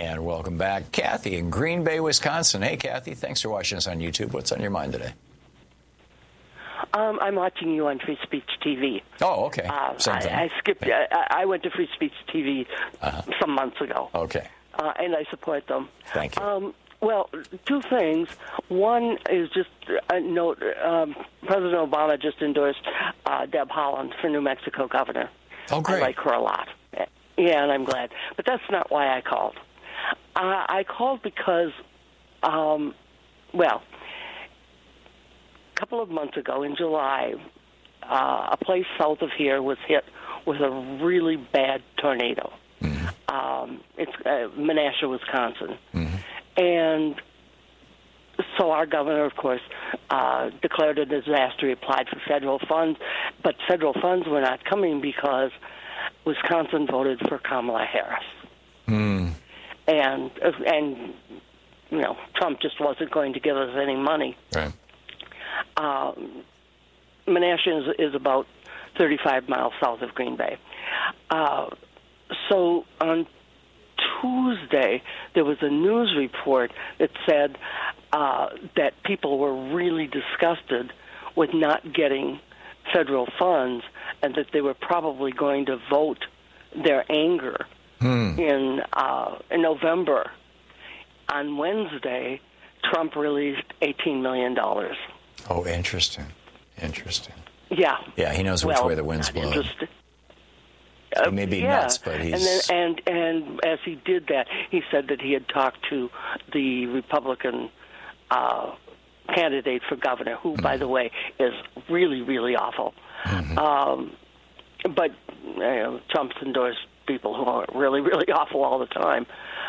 And welcome back, Kathy in Green Bay, Wisconsin. Hey, Kathy, thanks for watching us on YouTube. What's on your mind today? I'm watching you on Free Speech TV. Oh, okay. Same thing. I skipped. I went to Free Speech TV some months ago. Okay. And I support them. Thank you. Well, two things. One is just a note. President Obama just endorsed Deb Haaland for New Mexico governor. Oh, great. I like her a lot. Yeah, and I'm glad. But that's not why I called. I called because, a couple of months ago in July, a place south of here was hit with a really bad tornado. Mm-hmm. It's Menasha, Wisconsin. Mm-hmm. And so our governor, of course, declared a disaster. He applied for federal funds, but federal funds were not coming because Wisconsin voted for Kamala Harris. Mm. And you know, Trump just wasn't going to give us any money. Right. Menasha is about 35 miles south of Green Bay. So on Tuesday, there was a news report that said that people were really disgusted with not getting federal funds and that they were probably going to vote their anger in November. On Wednesday, Trump released $18 million. Oh, interesting. Yeah. Yeah, he knows which way the wind's blowing. He may be nuts, but he's... And as he did that, he said that he had talked to the Republican candidate for governor, who, by the way, is really, really awful. Mm-hmm. But Trump's endorsed people who are really, really awful all the time.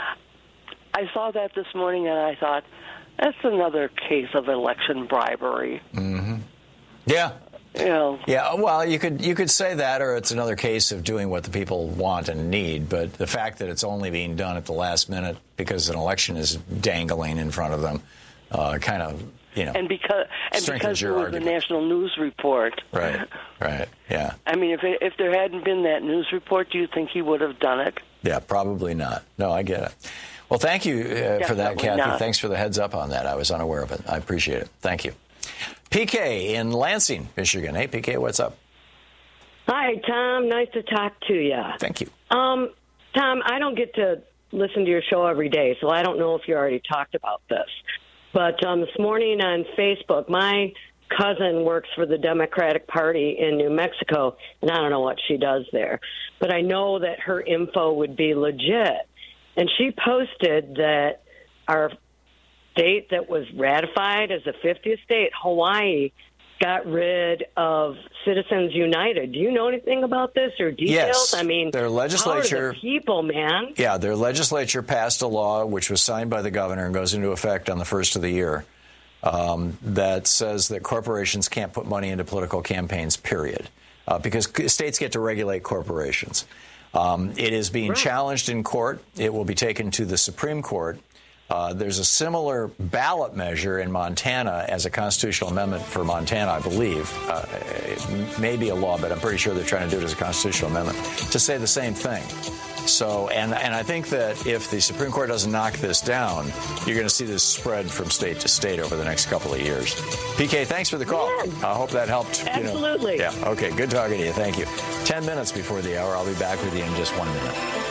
I saw that this morning, and I thought, that's another case of election bribery. Mm-hmm. Yeah. You know. Yeah, well, you could say that, or it's another case of doing what the people want and need. But the fact that it's only being done at the last minute because an election is dangling in front of them, kind of, you know, and because there was argument. a national news report. Right. Yeah. I mean, if there hadn't been that news report, do you think he would have done it? Yeah, probably not. No, I get it. Well, thank you for that, Kathy. Not. Thanks for the heads up on that. I was unaware of it. I appreciate it. Thank you. PK in Lansing, Michigan. Hey, PK, what's up? Hi, Tom. Nice to talk to you. Thank you. Tom, I don't get to listen to your show every day, so I don't know if you already talked about this. But this morning on Facebook, my cousin works for the Democratic Party in New Mexico, and I don't know what she does there. But I know that her info would be legit. And she posted that our state that was ratified as the 50th state, Hawaii, got rid of Citizens United. Do you know anything about this or details? Yes. I mean, their legislature, the people, man. Yeah, their legislature passed a law which was signed by the governor and goes into effect on the first of the year that says that corporations can't put money into political campaigns, period, because states get to regulate corporations. It is being challenged in court. It will be taken to the Supreme Court. There's a similar ballot measure in Montana as a constitutional amendment for Montana, I believe. It may be a law, but I'm pretty sure they're trying to do it as a constitutional amendment to say the same thing. So, and I think that if the Supreme Court doesn't knock this down, you're going to see this spread from state to state over the next couple of years. PK, thanks for the call. I hope that helped. Absolutely. Yeah. Okay. Good talking to you. Thank you. 10 minutes before the hour. I'll be back with you in just 1 minute.